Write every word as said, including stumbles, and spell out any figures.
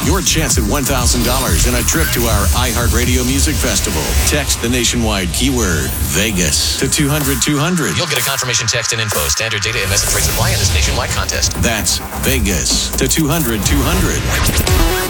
your chance at one thousand dollars and a trip to our iHeartRadio Music Festival. Text the nationwide keyword Vegas to two hundred two hundred. You'll get a confirmation text and info. Standard data and message rates apply in this nationwide contest. That's Vegas to two hundred two hundred.